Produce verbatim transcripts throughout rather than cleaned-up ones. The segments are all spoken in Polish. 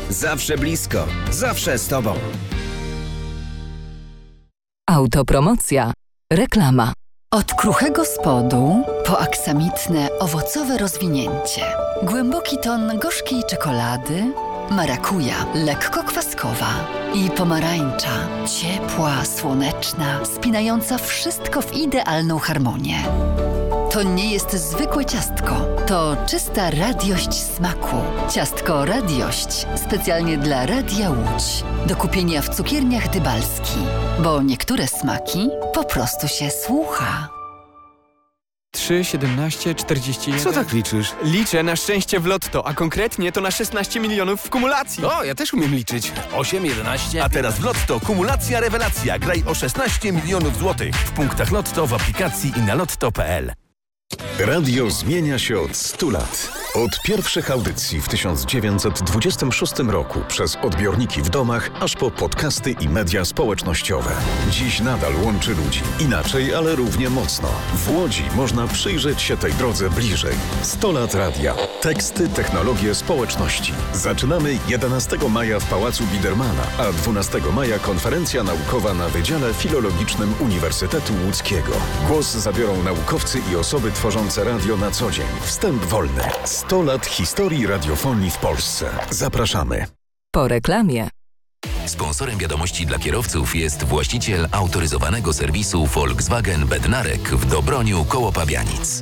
Zawsze blisko, zawsze z Tobą. Autopromocja. Reklama. Od kruchego spodu po aksamitne, owocowe rozwinięcie. Głęboki ton gorzkiej czekolady, marakuja, lekko kwaskowa i pomarańcza, ciepła, słoneczna, spinająca wszystko w idealną harmonię. To nie jest zwykłe ciastko, to czysta radiość smaku. Ciastko Radiość, specjalnie dla Radia Łódź. Do kupienia w cukierniach Dybalski, bo niektóre smaki po prostu się słucha. trzy, siedemnaście, czterdzieści jeden. Co tak liczysz? Liczę na szczęście w lotto, a konkretnie to na szesnaście milionów w kumulacji. O, ja też umiem liczyć. osiem, jedenaście. A teraz w Lotto kumulacja rewelacja. Graj o szesnaście milionów złotych. W punktach Lotto, w aplikacji i na lotto kropka pe el. Radio zmienia się od stu lat. Od pierwszych audycji w tysiąc dziewięćset dwudziestym szóstym roku przez odbiorniki w domach, aż po podcasty i media społecznościowe. Dziś nadal łączy ludzi. Inaczej, ale równie mocno. W Łodzi można przyjrzeć się tej drodze bliżej. sto lat radia. Teksty, technologie, społeczności. Zaczynamy jedenastego maja w Pałacu Bidermana, a dwunastego maja konferencja naukowa na Wydziale Filologicznym Uniwersytetu Łódzkiego. Głos zabiorą naukowcy i osoby tworzące radio na co dzień. Wstęp wolny. sto lat historii radiofonii w Polsce. Zapraszamy. Po reklamie. Sponsorem wiadomości dla kierowców jest właściciel autoryzowanego serwisu Volkswagen Bednarek w Dobroniu koło Pabianic.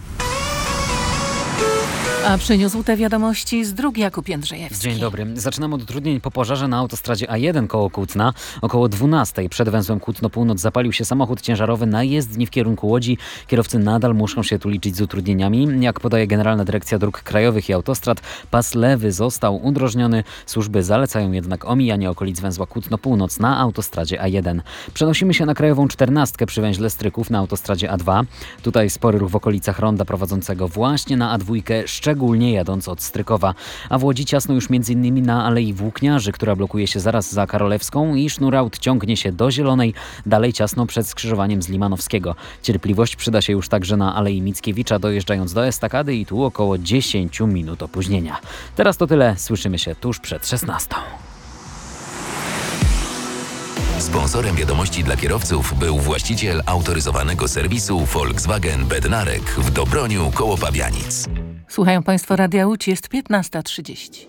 A przyniósł te wiadomości z dróg Jakub Jędrzejewski. Dzień dobry. Zaczynamy od utrudnień po pożarze na autostradzie A jeden koło Kutna. Około dwunastej przed węzłem Kutno Północ zapalił się samochód ciężarowy na jezdni w kierunku Łodzi. Kierowcy nadal muszą się tu liczyć z utrudnieniami. Jak podaje Generalna Dyrekcja Dróg Krajowych i Autostrad, pas lewy został udrożniony. Służby zalecają jednak omijanie okolic węzła Kutno Północ na autostradzie A jeden. Przenosimy się na Krajową czternastkę przy węźle Stryków na autostradzie A dwa. Tutaj spory ruch w okolicach ronda prowadzącego właśnie na A dwa, szczególnie jadąc od Strykowa. A w Łodzi ciasno już m.in. na Alei Włókniarzy, która blokuje się zaraz za Karolewską i sznur aut ciągnie się do Zielonej, dalej ciasno przed skrzyżowaniem z Limanowskiego. Cierpliwość przyda się już także na Alei Mickiewicza, dojeżdżając do estakady i tu około dziesięć minut opóźnienia. Teraz to tyle, słyszymy się tuż przed szesnastą. Sponsorem wiadomości dla kierowców był właściciel autoryzowanego serwisu Volkswagen Bednarek w Dobroniu koło Pabianic. Słuchają Państwo Radia Łódź, jest piętnasta trzydzieści.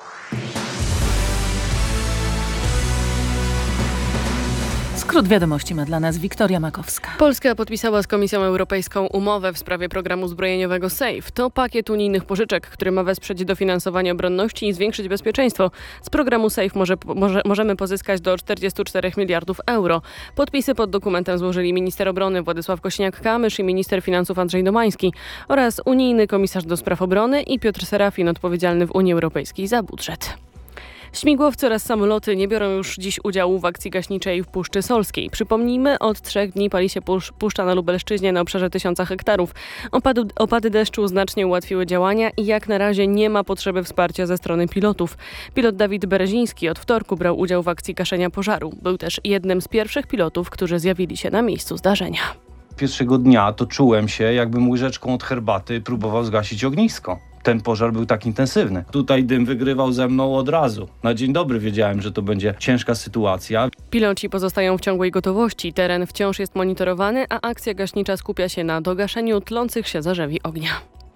Skrót wiadomości ma dla nas Wiktoria Makowska. Polska podpisała z Komisją Europejską umowę w sprawie programu zbrojeniowego SAFE. To pakiet unijnych pożyczek, który ma wesprzeć dofinansowanie obronności i zwiększyć bezpieczeństwo. Z programu SAFE może, może, możemy pozyskać do czterdzieści cztery miliardów euro. Podpisy pod dokumentem złożyli minister obrony Władysław Kosiniak-Kamysz i minister finansów Andrzej Domański oraz unijny komisarz do spraw obrony i Piotr Serafin, odpowiedzialny w Unii Europejskiej za budżet. Śmigłowce oraz samoloty nie biorą już dziś udziału w akcji gaśniczej w Puszczy Solskiej. Przypomnijmy, od trzech dni pali się pusz, puszcza na Lubelszczyźnie na obszarze tysiąca hektarów. Opady, opady deszczu znacznie ułatwiły działania i jak na razie nie ma potrzeby wsparcia ze strony pilotów. Pilot Dawid Bereziński od wtorku brał udział w akcji gaszenia pożaru. Był też jednym z pierwszych pilotów, którzy zjawili się na miejscu zdarzenia. Pierwszego dnia to czułem się, jakbym łyżeczką od herbaty próbował zgasić ognisko. Ten pożar był tak intensywny. Tutaj dym wygrywał ze mną od razu. Na dzień dobry wiedziałem, że to będzie ciężka sytuacja. Piloci pozostają w ciągłej gotowości. Teren wciąż jest monitorowany, a akcja gaśnicza skupia się na dogaszeniu tlących się zarzewi ognia.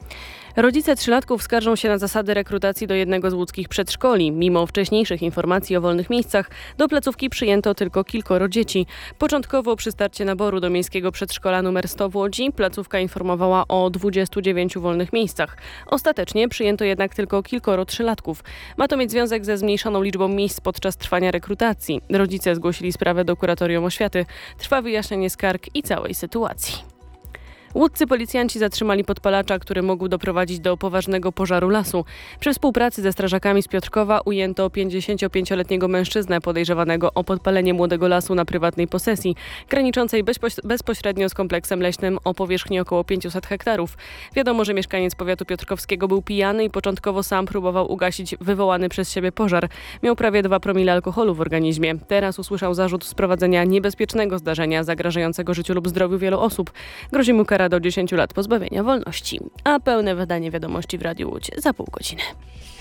Rodzice trzylatków skarżą się na zasady rekrutacji do jednego z łódzkich przedszkoli. Mimo wcześniejszych informacji o wolnych miejscach, do placówki przyjęto tylko kilkoro dzieci. Początkowo przy starcie naboru do miejskiego przedszkola numer sto w Łodzi placówka informowała o dwudziestu dziewięciu wolnych miejscach. Ostatecznie przyjęto jednak tylko kilkoro trzylatków. Ma to mieć związek ze zmniejszoną liczbą miejsc podczas trwania rekrutacji. Rodzice zgłosili sprawę do Kuratorium Oświaty. Trwa wyjaśnienie skarg i całej sytuacji. Łódzcy policjanci zatrzymali podpalacza, który mógł doprowadzić do poważnego pożaru lasu. Przy współpracy ze strażakami z Piotrkowa ujęto pięćdziesięciopięcioletniego mężczyznę podejrzewanego o podpalenie młodego lasu na prywatnej posesji, graniczącej bezpośrednio z kompleksem leśnym o powierzchni około pięciuset hektarów. Wiadomo, że mieszkaniec powiatu piotrkowskiego był pijany i początkowo sam próbował ugasić wywołany przez siebie pożar. Miał prawie dwa promile alkoholu w organizmie. Teraz usłyszał zarzut sprowadzenia niebezpiecznego zdarzenia zagrażającego życiu lub zdrowiu wielu osób. Grozi mu kara do dziesięciu lat pozbawienia wolności. A pełne wydanie wiadomości w Radiu Łódź za pół godziny.